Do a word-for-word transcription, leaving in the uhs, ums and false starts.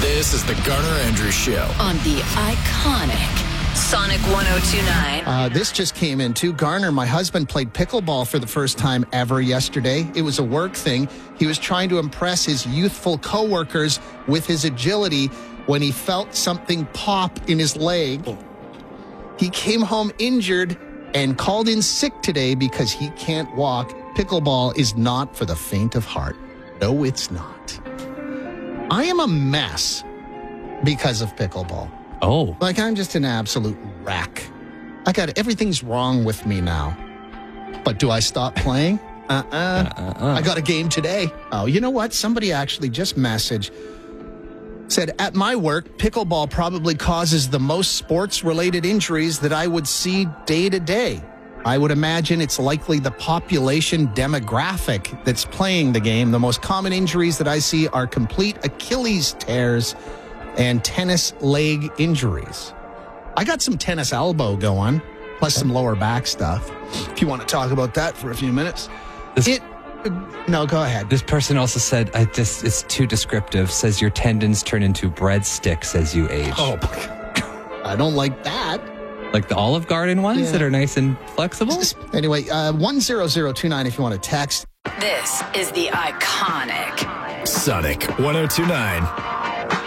This is the Garner Andrews Show on the iconic Sonic one oh two point nine. Uh, this just came in too. Garner, my husband, played pickleball for the first time ever yesterday. It was a work thing. He was trying to impress his youthful coworkers with his agility when he felt something pop in his leg. He came home injured and called in sick today because he can't walk. Pickleball is not for the faint of heart. No, it's not. I am a mess because of pickleball. Oh. Like, I'm just an absolute wreck. I got everything's wrong with me now. But do I stop playing? Uh-uh. uh-uh. I got a game today. Oh, you know what? Somebody actually just messaged, said, at my work, pickleball probably causes the most sports-related injuries that I would see day to day. I would imagine it's likely the population demographic that's playing the game. The most common injuries that I see are complete Achilles tears and tennis leg injuries. I got some tennis elbow going, plus some lower back stuff. If you want to talk about that for a few minutes. This, it, no, go ahead. This person also said, I just it's too descriptive, says your tendons turn into breadsticks as you age. Oh, my God. I don't like that. Like the Olive Garden ones Yeah. that are nice and flexible? Anyway, uh, one zero zero two nine if you want to text. This is the iconic Sonic one oh two point nine.